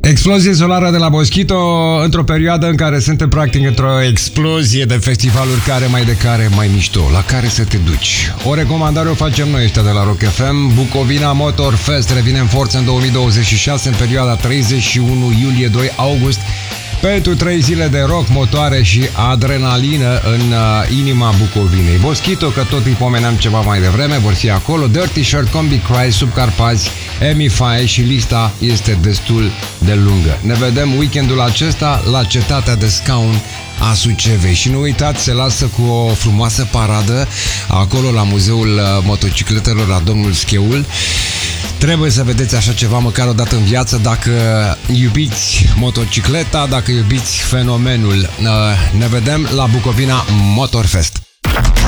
Explozie solară de la Mosquito într-o perioadă în care suntem practic într-o explozie de festivaluri care mai mișto, la care să te duci. O recomandare o facem noi ăștia de la Rock FM. Bucovina Motor Fest revine în forță în 2026 în perioada 31 iulie-2 august pentru 3 zile de rock, motoare și adrenalină în inima Bucovinei. Mosquito, că tot îi pomeneam ceva mai devreme, vor fi acolo, Dirty Shirt, Combi Cry, Subcarpați, Emi-Fae și lista este destul de lungă. Ne vedem weekendul acesta la Cetatea de Scaun a Sucevei și nu uitați, se lasă cu o frumoasă paradă acolo la Muzeul Motocicletelor la Domnul Scheul. Trebuie să vedeți așa ceva măcar o dată în viață dacă iubiți motocicleta, dacă iubiți fenomenul. Ne vedem la Bucovina Motor Fest.